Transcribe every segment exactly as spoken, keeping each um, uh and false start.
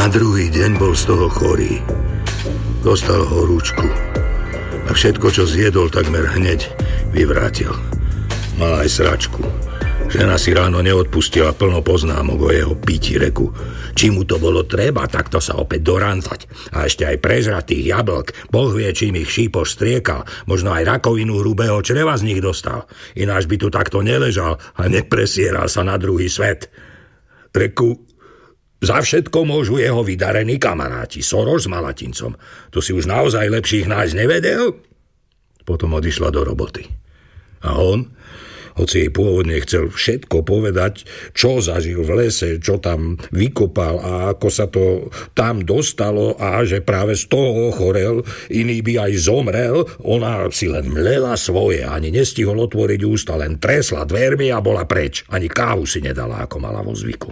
Na druhý deň bol z toho chorý. Dostal horúčku a všetko, čo zjedol, takmer hneď vyvrátil. Mal aj sračku. Žena si ráno neodpustila plno poznámok o jeho píti, reku. Či mu to bolo treba, takto sa opäť doranzať. A ešte aj prežratých jablk. Boh vie, čím ich šípoš striekal. Možno aj rakovinu hrubého čreva z nich dostal. Ináč by tu takto neležal a nepresieral sa na druhý svet. Reku, za všetko môžu jeho vydarení kamaráti. Soros s Malatincom. Tu si už naozaj lepších nájsť nevedel? Potom odišla do roboty. A on, hoci jej pôvodne chcel všetko povedať, čo zažil v lese, čo tam vykopal a ako sa to tam dostalo a že práve z toho ochorel, iný by aj zomrel, ona si len mlela svoje, ani nestihol otvoriť ústa, len tresla dvermi a bola preč. Ani kávu si nedala, ako mala vo zvyku.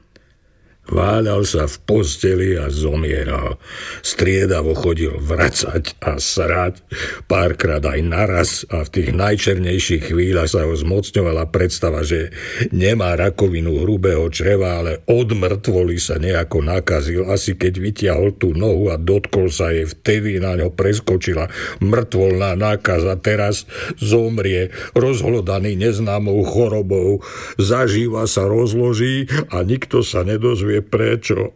Váľal sa v posteli a zomieral. Striedavo chodil vracať a srať, párkrát aj naraz a v tých najčernejších chvíľach sa ho zmocňovala predstava, že nemá rakovinu hrubého čreva, ale od mŕtvoly sa nejako nakazil. Asi keď vytiahol tú nohu a dotkol sa jej, vtedy na ňo preskočila mŕtvolná nákaza. Teraz zomrie, rozhlodaný neznámou chorobou. Zažíva sa rozloží a nikto sa nedozvie prečo.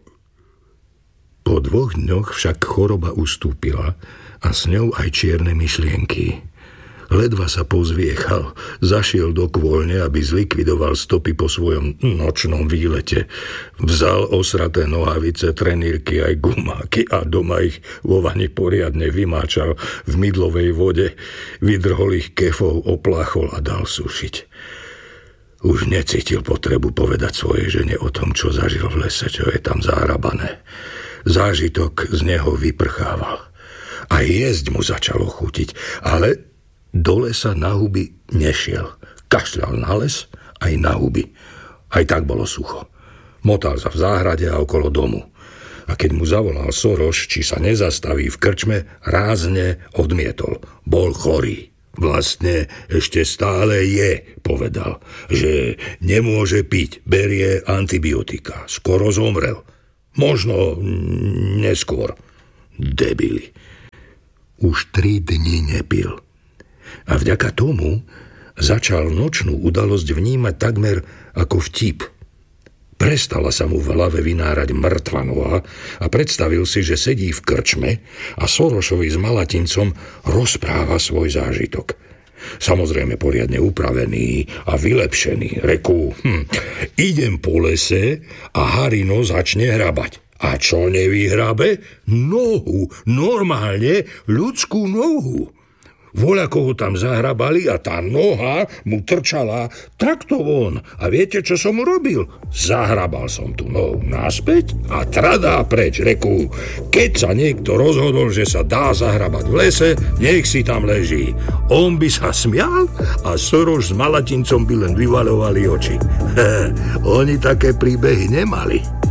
Po dvoch dňoch však choroba ustúpila a s ňou aj čierne myšlienky. Ledva sa pozviechal, zašiel do kôľne, aby zlikvidoval stopy po svojom nočnom výlete. Vzal osraté nohavice, trenírky aj gumáky a doma ich vo vani poriadne vymáčal v mydlovej vode, vydrhol ich kefou, opláchol a dal sušiť. Už necítil potrebu povedať svojej žene o tom, čo zažil v lese, čo je tam zahrabané. Zážitok z neho vyprchával. A jesť mu začalo chutiť, ale do lesa na huby nešiel. Kašľal na les aj na huby. Aj tak bolo sucho. Motal sa v záhrade a okolo domu. A keď mu zavolal Soros, či sa nezastaví v krčme, rázne odmietol. Bol chorý. Vlastne ešte stále je, povedal, že nemôže piť, berie antibiotika. Skoro zomrel. Možno neskôr. Debili. Už tri dni nepil. A vďaka tomu začal nočnú udalosť vnímať takmer ako vtip. Prestala sa mu v hlave vynárať mŕtva noha a predstavil si, že sedí v krčme a Sorošovi s Malatincom rozpráva svoj zážitok. Samozrejme poriadne upravený a vylepšený. Reku, hm, idem po lese a Harino začne hrabať. A čo nevyhrabe? Nohu, normálne ľudskú nohu. Voľako ho tam zahrabali a tá noha mu trčala takto von. A viete, čo som urobil? Zahrabal som tú nohu naspäť a tradá preč. Reku, keď sa niekto rozhodol, že sa dá zahrabať v lese, nech si tam leží. On by sa smial a Soros s Malatincom by len vyvaľovali oči. Oni také príbehy nemali.